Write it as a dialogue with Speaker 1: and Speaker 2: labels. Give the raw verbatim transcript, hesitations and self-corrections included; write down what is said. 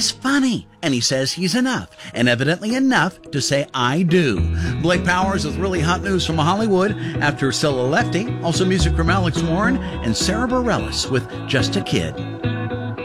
Speaker 1: He's funny, and he says he's enough, and evidently enough to say I do. Blake Powers with really hot news from Hollywood after Cilla Lefty. Also music from Alex Warren and Sarah Bareilles with Just a Kid.